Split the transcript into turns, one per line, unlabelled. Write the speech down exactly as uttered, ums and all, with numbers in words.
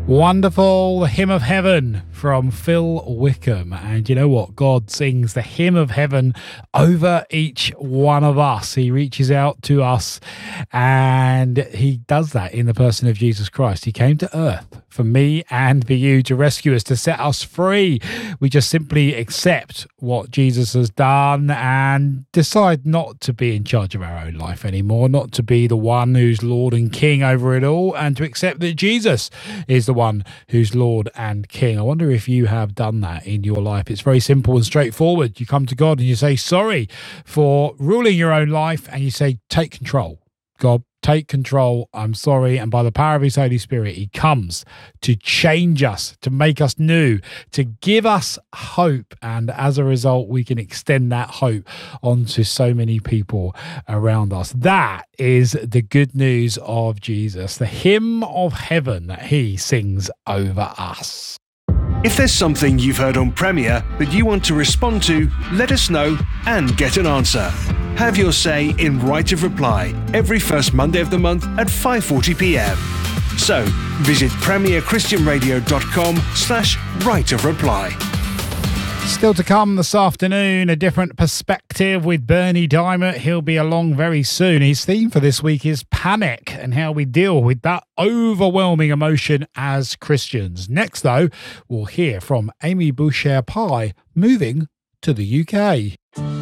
Wonderful Hymn of Heaven from Phil Wickham. And you know what? God sings the hymn of heaven over each one of us. He reaches out to us and he does that in the person of Jesus Christ. He came to earth for me and for you to rescue us, to set us free. We just simply accept what Jesus has done and decide not to be in charge of our own life anymore, not to be the one who's Lord and King over it all, and to accept that Jesus is the one who's Lord and King. I wonder if you have done that in your life. It's very simple and straightforward. You come to God and you say sorry for ruling your own life, and you say, take control. God, take control. I'm sorry. And by the power of his Holy Spirit, he comes to change us, to make us new, to give us hope. And as a result, we can extend that hope onto so many people around us. That is the good news of Jesus, the hymn of heaven that he sings over us.
If there's something you've heard on Premier that you want to respond to, let us know and get an answer. Have your say in Right of Reply every first Monday of the month at five forty p.m. So visit premierchristianradio.com slash right of reply.
Still to come this afternoon, a different perspective with Bernie Diamond. He'll be along very soon. His theme for this week is panic and how we deal with that overwhelming emotion as Christians. Next, though, we'll hear from Amy Boucher-Pye moving to the U K.